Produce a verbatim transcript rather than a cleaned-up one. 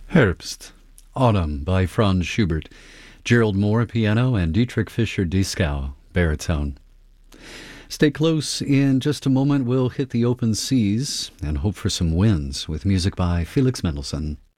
Herbst, Autumn by Franz Schubert, Gerald Moore piano, and Dietrich Fischer-Dieskau baritone. Stay close. In just a moment, we'll hit the open seas and hope for some winds with music by Felix Mendelssohn.